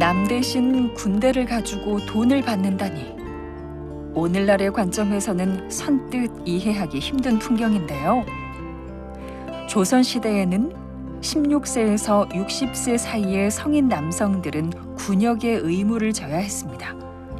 남 대신 군대를 가지고 돈을 받는다니. 오늘날의 관점에서는 선뜻 이해하기 힘든 풍경인데요. 조선시대에는 16세에서 60세 사이의 성인 남성들은 군역의 의무를 져야 했습니다.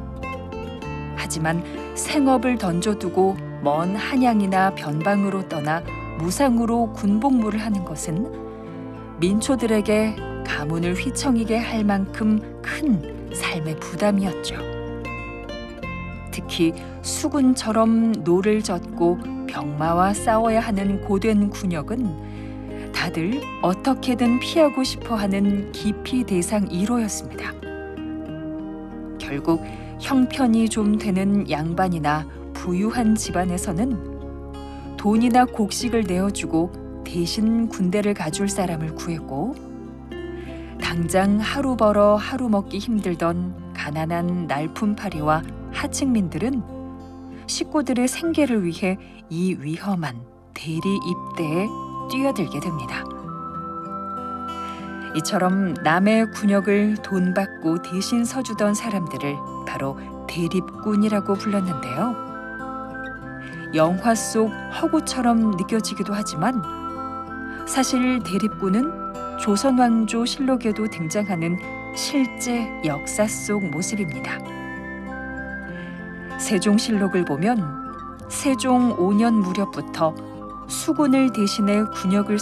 하지만 생업을 던져두고 먼 한양이나 변방으로 떠나 무상으로 군복무를 하는 것은 민초들에게 가문을 휘청이게 할 만큼 큰 삶의 부담이었죠. 특히 수군처럼 노를 젓고 병마와 싸워야 하는 고된 군역은 다들 어떻게든 피하고 싶어하는 기피 대상 1호였습니다. 결국 형편이 좀 되는 양반이나 부유한 집안에서는 돈이나 곡식을 내어주고 대신 군대를 가줄 사람을 구했고, 당장 하루 벌어 하루 먹기 힘들던 가난한 날품팔이와 하층민들은 식구들의 생계를 위해 이 위험한 대리 입대에 뛰어들게 됩니다. 이처럼 남의 군역을 돈 받고 대신 서주던 사람들을 바로 대립군이라고 불렀는데요. 영화 속 허구처럼 느껴지기도 하지만 사실 대립군은 조선 왕조 실록에도 등장하는 실제 역사 속 모습입니다. 세종실록을 보면 세종 5년 무렵부터 수군을 대신해 군역을